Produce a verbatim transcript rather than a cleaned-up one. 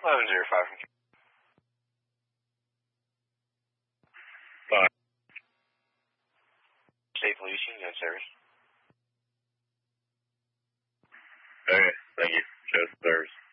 eleven zero five from Five. State Police, you can go in service. Okay, thank you. Show service.